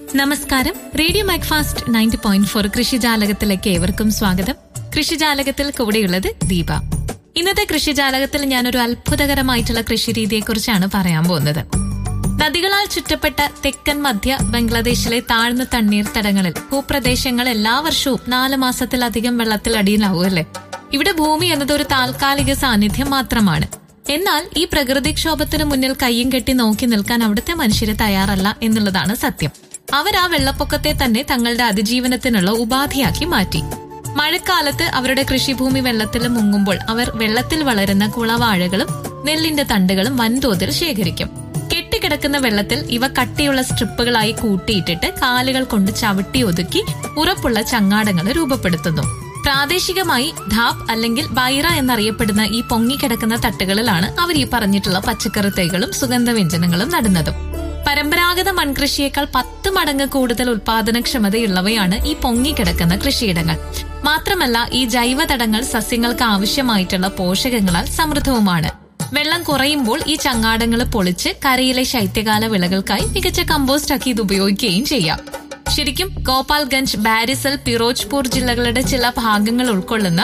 നമസ്കാരം. റേഡിയോ മാക്ഫാസ്റ്റ് 90.4 കൃഷിജാലകത്തിലേക്ക് ഏവർക്കും സ്വാഗതം. കൃഷിജാലകത്തിൽ കൂടെയുള്ളത് ദീപ. ഇന്നത്തെ കൃഷിജാലകത്തിൽ ഞാനൊരു അത്ഭുതകരമായിട്ടുള്ള കൃഷിരീതിയെക്കുറിച്ചാണ് പറയാൻ പോകുന്നത്. നദികളാൽ ചുറ്റപ്പെട്ട തെക്കൻ മധ്യ ബംഗ്ലാദേശിലെ താഴ്ന്ന തണ്ണീർത്തടങ്ങളിൽ ഭൂപ്രദേശങ്ങൾ എല്ലാ വർഷവും 4 മാസത്തിലധികം വെള്ളത്തിലടിയിലാവും അല്ലേ. ഇവിടെ ഭൂമി എന്നത് ഒരു താൽക്കാലിക സാന്നിധ്യം മാത്രമാണ്. എന്നാൽ ഈ പ്രകൃതിക്ഷോഭത്തിന് മുന്നിൽ കയ്യും കെട്ടി നോക്കി നിൽക്കാൻ അവിടുത്തെ മനുഷ്യര് തയ്യാറല്ല എന്നുള്ളതാണ് സത്യം. അവർ ആ വെള്ളപ്പൊക്കത്തെ തന്നെ തങ്ങളുടെ അതിജീവനത്തിനുള്ള ഉപാധിയാക്കി മാറ്റി. മഴക്കാലത്ത് അവരുടെ കൃഷിഭൂമി വെള്ളത്തിൽ മുങ്ങുമ്പോൾ അവർ വെള്ളത്തിൽ വളരുന്ന കുളവാഴകളും നെല്ലിന്റെ തണ്ടുകളും വൻതോതിൽ ശേഖരിക്കും. കെട്ടിക്കിടക്കുന്ന വെള്ളത്തിൽ ഇവ കട്ടിയുള്ള സ്ട്രിപ്പുകളായി കൂട്ടിയിട്ടിട്ട് കാലുകൾ കൊണ്ട് ചവിട്ടി ഒതുക്കി ഉറപ്പുള്ള ചങ്ങാടങ്ങൾ രൂപപ്പെടുത്തുന്നു. പ്രാദേശികമായി ധാപ് അല്ലെങ്കിൽ ബൈറ എന്നറിയപ്പെടുന്ന ഈ പൊങ്ങിക്കിടക്കുന്ന തട്ടുകളിലാണ് അവർ ഈ പറഞ്ഞിട്ടുള്ള പച്ചക്കറി തൈകളും സുഗന്ധവ്യഞ്ജനങ്ങളും നടുന്നതും. പരമ്പരാഗത മൺകൃഷിയേക്കാൾ 10 മടങ്ങ് കൂടുതൽ ഉൽപാദനക്ഷമതയുള്ളവയാണ് ഈ പൊങ്ങിക്കിടക്കുന്ന കൃഷിയിടങ്ങൾ. മാത്രമല്ല ഈ ജൈവതടങ്ങൾ സസ്യങ്ങൾക്ക് ആവശ്യമായിട്ടുള്ള പോഷകങ്ങളാൽ സമൃദ്ധവുമാണ്. വെള്ളം കുറയുമ്പോൾ ഈ ചങ്ങാടങ്ങൾ പൊളിച്ച് കരയിലെ ശൈത്യകാല വിളകൾക്കായി മികച്ച കമ്പോസ്റ്റ് ആക്കി ഇത് ഉപയോഗിക്കുകയും ചെയ്യാം. ശരിക്കും ഗോപാൽഗഞ്ച്, ബാരിസൽ, ഫിറോജ്പൂർ ജില്ലകളുടെ ചില ഭാഗങ്ങൾ ഉൾക്കൊള്ളുന്ന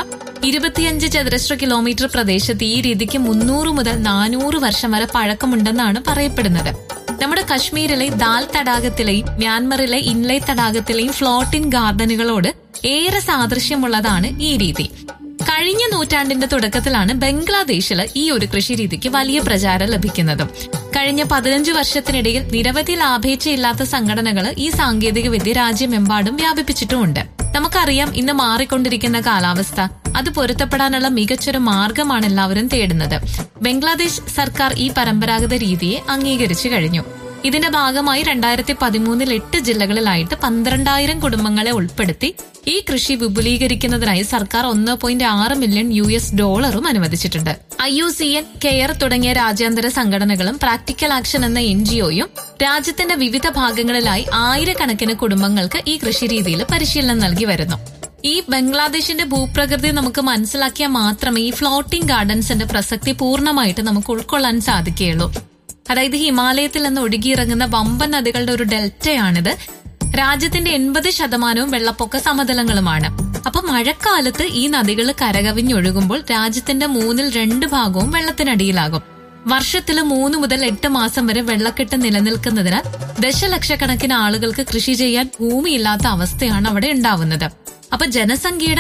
25 ചതുരശ്ര കിലോമീറ്റർ പ്രദേശത്ത് ഈ രീതിക്ക് 300 മുതൽ 400 വർഷം വരെ പഴക്കമുണ്ടെന്നാണ് പറയപ്പെടുന്നത്. നമ്മുടെ കശ്മീരിലെ ദാൽ തടാകത്തിലെയും മ്യാൻമറിലെ ഇൻലെ തടാകത്തിലെയും ഫ്ലോട്ടിംഗ് ഗാർഡനുകളോട് ഏറെ സാദൃശ്യമുള്ളതാണ് ഈ രീതി. കഴിഞ്ഞ നൂറ്റാണ്ടിന്റെ തുടക്കത്തിലാണ് ബംഗ്ലാദേശിൽ ഈ ഒരു കൃഷിരീതിക്ക് വലിയ പ്രചാരം ലഭിക്കുന്നതും. കഴിഞ്ഞ 15 വർഷത്തിനിടയിൽ നിരവധി ലാഭേച്ഛയില്ലാത്ത സംഘടനകൾ ഈ സാങ്കേതിക വിദ്യ രാജ്യമെമ്പാടും വ്യാപിപ്പിച്ചിട്ടുമുണ്ട്. നമുക്കറിയാം, ഇന്ന് മാറിക്കൊണ്ടിരിക്കുന്ന കാലാവസ്ഥ, അത് പൊരുത്തപ്പെടാനുള്ള മികച്ചൊരു മാർഗമാണ് എല്ലാവരും തേടുന്നത്. ബംഗ്ലാദേശ് സർക്കാർ ഈ പരമ്പരാഗത രീതിയെ അംഗീകരിച്ചു കഴിഞ്ഞു. ഇതിന്റെ ഭാഗമായി 2013 8 ജില്ലകളിലായിട്ട് 12,000 കുടുംബങ്ങളെ ഉൾപ്പെടുത്തി ഈ കൃഷി വിപുലീകരിക്കുന്നതിനായി സർക്കാർ $1.6 മില്യൺ അനുവദിച്ചിട്ടുണ്ട്. IUCN, കെയർ തുടങ്ങിയ രാജ്യാന്തര സംഘടനകളും പ്രാക്ടിക്കൽ ആക്ഷൻ എന്ന NGOയും രാജ്യത്തിന്റെ വിവിധ ഭാഗങ്ങളിലായി ആയിരക്കണക്കിന് കുടുംബങ്ങൾക്ക് ഈ കൃഷിരീതിയിൽ പരിശീലനം നൽകി വരുന്നു. ഈ ബംഗ്ലാദേശിന്റെ ഭൂപ്രകൃതി നമുക്ക് മനസ്സിലാക്കിയാൽ മാത്രമേ ഈ ഫ്ലോട്ടിംഗ് ഗാർഡൻസിന്റെ പ്രസക്തി പൂർണ്ണമായിട്ട് നമുക്ക് ഉൾക്കൊള്ളാൻ സാധിക്കുകയുള്ളൂ. അതായത് ഹിമാലയത്തിൽ നിന്ന് ഒഴുകിയിറങ്ങുന്ന വമ്പൻ നദികളുടെ ഒരു ഡെൽറ്റയാണിത്. രാജ്യത്തിന്റെ 80% വെള്ളപ്പൊക്ക സമതലങ്ങളുമാണ്. അപ്പൊ മഴക്കാലത്ത് ഈ നദികൾ കരകവിഞ്ഞൊഴുകുമ്പോൾ രാജ്യത്തിന്റെ 2/3 ഭാഗവും വെള്ളത്തിനടിയിലാകും. വർഷത്തില് 3 മുതൽ 8 മാസം വരെ വെള്ളക്കെട്ട് നിലനിൽക്കുന്നതിനാൽ ദശലക്ഷക്കണക്കിന് ആളുകൾക്ക് കൃഷി ചെയ്യാൻ ഭൂമിയില്ലാത്ത അവസ്ഥയാണ് അവിടെ ഉണ്ടാവുന്നത്. അപ്പൊ ജനസംഖ്യയുടെ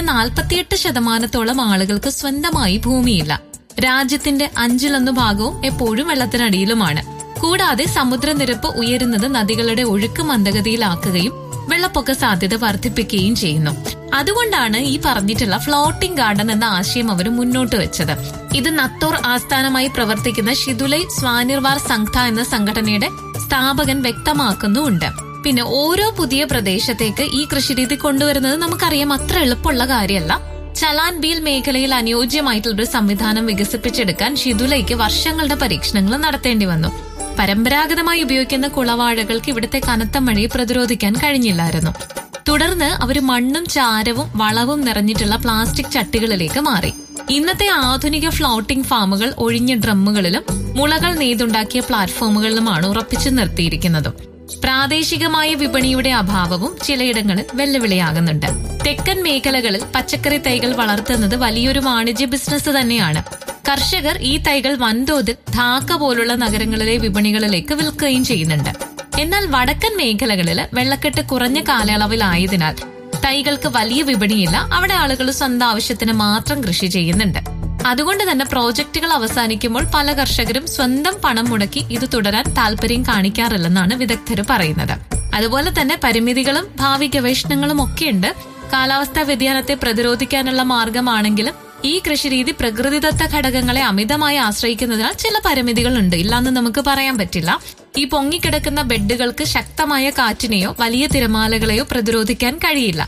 48% ആളുകൾക്ക് സ്വന്തമായി ഭൂമിയില്ല. രാജ്യത്തിന്റെ 1/5 ഭാഗവും എപ്പോഴും വെള്ളത്തിനടിയിലുമാണ്. കൂടാതെ സമുദ്രനിരപ്പ് ഉയരുന്നത് നദികളുടെ ഒഴുക്ക് മന്ദഗതിയിലാക്കുകയും വെള്ളപ്പൊക്ക സാധ്യത വർദ്ധിപ്പിക്കുകയും ചെയ്യുന്നു. അതുകൊണ്ടാണ് ഈ പറഞ്ഞിട്ടുള്ള ഫ്ലോട്ടിംഗ് ഗാർഡൻ എന്ന ആശയം അവർ മുന്നോട്ട് വെച്ചത്. ഇത് നത്തോർ ആസ്ഥാനമായി പ്രവർത്തിക്കുന്ന ഷിദുലൈ സ്വാനിർവാർ സംഘ എന്ന സംഘടനയുടെ സ്ഥാപകൻ വ്യക്തമാക്കുന്നുമുണ്ട്. പിന്നെ ഓരോ പുതിയ പ്രദേശത്തേക്ക് ഈ കൃഷിരീതി കൊണ്ടുവരുന്നത് നമുക്കറിയാം അത്ര എളുപ്പമുള്ള കാര്യമല്ല. ചലാൻ ബീൽ മേഖലയിൽ അനുയോജ്യമായിട്ടുള്ളൊരു സംവിധാനം വികസിപ്പിച്ചെടുക്കാൻ ഷിദുലയ്ക്ക് വർഷങ്ങളുടെ പരീക്ഷണങ്ങൾ നടത്തേണ്ടി വന്നു. പരമ്പരാഗതമായി ഉപയോഗിക്കുന്ന കുളവാഴകൾക്ക് ഇവിടുത്തെ കനത്ത മഴയെ പ്രതിരോധിക്കാൻ കഴിഞ്ഞില്ലായിരുന്നു. തുടർന്ന് അവർ മണ്ണും ചാരവും വളവും നിറഞ്ഞിട്ടുള്ള പ്ലാസ്റ്റിക് ചട്ടികളിലേക്ക് മാറി. ഇന്നത്തെ ആധുനിക ഫ്ലോട്ടിംഗ് ഫാമുകൾ ഒഴിഞ്ഞ ഡ്രമ്മുകളിലും മുളകൾ നെയ്തുണ്ടാക്കിയ പ്ലാറ്റ്ഫോമുകളിലുമാണ് ഉറപ്പിച്ചു നിർത്തിയിരിക്കുന്നതും. പ്രാദേശികമായ വിപണിയുടെ അഭാവവും ചിലയിടങ്ങളിൽ വെല്ലുവിളിയാകുന്നുണ്ട്. തെക്കൻ മേഖലകളിൽ പച്ചക്കറി തൈകൾ വളർത്തുന്നത് വലിയൊരു വാണിജ്യ ബിസിനസ് തന്നെയാണ്. കർഷകർ ഈ തൈകൾ വൻതോതിൽ ധാക്ക പോലുള്ള നഗരങ്ങളിലെ വിപണികളിലേക്ക് വിൽക്കുകയും ചെയ്യുന്നുണ്ട്. എന്നാൽ വടക്കൻ മേഖലകളിൽ വെള്ളക്കെട്ട് കുറഞ്ഞ കാലയളവിലായതിനാൽ തൈകൾക്ക് വലിയ വിപണിയില്ല. അവിടെ ആളുകൾ സ്വന്തം ആവശ്യത്തിന് മാത്രം കൃഷി ചെയ്യുന്നുണ്ട്. അതുകൊണ്ട് തന്നെ പ്രോജക്റ്റുകൾ അവസാനിക്കുമ്പോൾ പല കർഷകരും സ്വന്തം പണം മുടക്കി ഇത് തുടരാൻ താല്പര്യം കാണിക്കാറില്ലെന്നാണ് വിദഗ്ധർ പറയുന്നത്. അതുപോലെ തന്നെ പരിമിതികളും ഭാവി ഗവേഷണങ്ങളും ഒക്കെയുണ്ട്. കാലാവസ്ഥാ വ്യതിയാനത്തെ പ്രതിരോധിക്കാനുള്ള മാർഗമാണെങ്കിലും ഈ കൃഷിരീതി പ്രകൃതിദത്ത ഘടകങ്ങളെ അമിതമായി ആശ്രയിക്കുന്നതിനാൽ ചില പരിമിതികളുണ്ട്, ഇല്ലാന്ന് നമുക്ക് പറയാൻ പറ്റില്ല. ഈ പൊങ്ങിക്കിടക്കുന്ന ബെഡുകൾക്ക് ശക്തമായ കാറ്റിനെയോ വലിയ തിരമാലകളെയോ പ്രതിരോധിക്കാൻ കഴിയില്ല.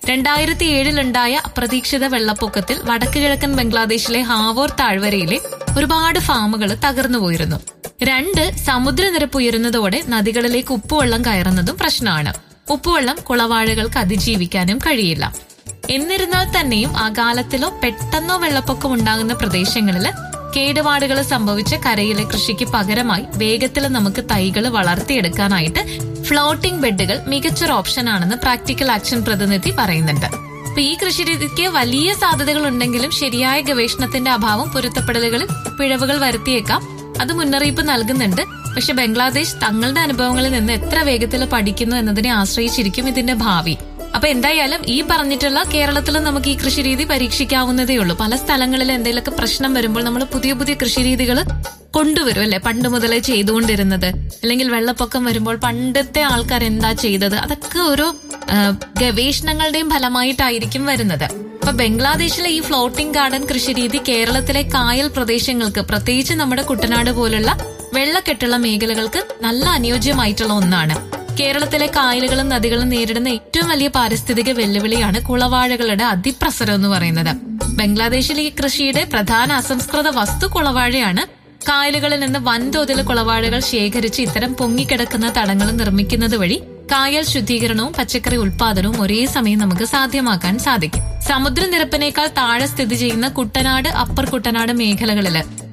2007 അപ്രതീക്ഷിത വെള്ളപ്പൊക്കത്തിൽ വടക്ക് കിഴക്കൻ ബംഗ്ലാദേശിലെ ഹാവോർ താഴ്വരയിലെ ഒരുപാട് ഫാമുകൾ തകർന്നുപോയിരുന്നു. 2 സമുദ്രനിരപ്പ് ഉയരുന്നതോടെ നദികളിലേക്ക് ഉപ്പുവെള്ളം കയറുന്നതും പ്രശ്നമാണ്. ഉപ്പുവെള്ളം കുളവാഴകൾക്ക് അതിജീവിക്കാനും കഴിയില്ല. എന്നിരുന്നാൽ തന്നെയും അകാലത്തിലോ പെട്ടെന്നോ വെള്ളപ്പൊക്കം ഉണ്ടാകുന്ന പ്രദേശങ്ങളിൽ കേടുപാടുകൾ സംഭവിച്ച കരയിലെ കൃഷിക്ക് പകരമായി വേഗത്തിൽ നമുക്ക് തൈകൾ വളർത്തിയെടുക്കാനായിട്ട് ഫ്ലോട്ടിംഗ് ബെഡുകൾ മികച്ചൊരു ഓപ്ഷൻ ആണെന്ന് പ്രാക്ടിക്കൽ ആക്ഷൻ പ്രതിനിധി പറയുന്നുണ്ട്. അപ്പൊ ഈ കൃഷിരീതിക്ക് വലിയ സാധ്യതകൾ ഉണ്ടെങ്കിലും ശരിയായ ഗവേഷണത്തിന്റെ അഭാവം പൊരുത്തപ്പെടലുകളിൽ പിഴവുകൾ വരുത്തിയേക്കാം. അത് മുന്നറിയിപ്പ് നൽകുന്നുണ്ട്. പക്ഷെ ബംഗ്ലാദേശ് തങ്ങളുടെ അനുഭവങ്ങളിൽ നിന്ന് എത്ര വേഗത്തിൽ പഠിക്കുന്നു എന്നതിനെ ആശ്രയിച്ചിരിക്കും ഇതിന്റെ ഭാവി. അപ്പൊ എന്തായാലും ഈ പറഞ്ഞിട്ടുള്ള കേരളത്തിൽ നമുക്ക് ഈ കൃഷിരീതി പരീക്ഷിക്കാവുന്നതേ ഉള്ളൂ. പല സ്ഥലങ്ങളിൽ എന്തെങ്കിലുമൊക്കെ പ്രശ്നം വരുമ്പോൾ നമ്മൾ പുതിയ പുതിയ കൃഷിരീതികൾ കൊണ്ടുവരും അല്ലെ, പണ്ട് മുതലേ ചെയ്തുകൊണ്ടിരുന്നത്. അല്ലെങ്കിൽ വെള്ളപ്പൊക്കം വരുമ്പോൾ പണ്ടത്തെ ആൾക്കാർ എന്താ ചെയ്തത്, അതൊക്കെ ഓരോ ഗവേഷണങ്ങളുടെയും ഫലമായിട്ടായിരിക്കും വരുന്നത്. അപ്പൊ ബംഗ്ലാദേശിലെ ഈ ഫ്ലോട്ടിംഗ് ഗാർഡൻ കൃഷിരീതി കേരളത്തിലെ കായൽ പ്രദേശങ്ങൾക്ക്, പ്രത്യേകിച്ച് നമ്മുടെ കുട്ടനാട് പോലുള്ള വെള്ളക്കെട്ടുള്ള മേഖലകൾക്ക് നല്ല അനുയോജ്യമായിട്ടുള്ള ഒന്നാണ്. കേരളത്തിലെ കായലുകളും നദികളും നേരിടുന്ന ഏറ്റവും വലിയ പാരിസ്ഥിതിക വെല്ലുവിളിയാണ് കുളവാഴകളുടെ അതിപ്രസരം എന്ന് പറയുന്നത്. ബംഗ്ലാദേശിലെ ഈ കൃഷിയുടെ പ്രധാന അസംസ്കൃത വസ്തു കുളവാഴയാണ്. കായലുകളിൽ നിന്ന് വൻതോതിൽ കുളവാഴകൾ ശേഖരിച്ച് ഇത്തരം പൊങ്ങിക്കിടക്കുന്ന തടങ്ങൾ നിർമ്മിക്കുന്നത് വഴി കായൽ ശുദ്ധീകരണവും പച്ചക്കറി ഉൽപാദനവും ഒരേ സമയം നമുക്ക് സാധ്യമാക്കാൻ സാധിക്കും. സമുദ്രനിരപ്പിനേക്കാൾ താഴെ സ്ഥിതി ചെയ്യുന്ന കുട്ടനാട്, അപ്പർ കുട്ടനാട് മേഖലകളില്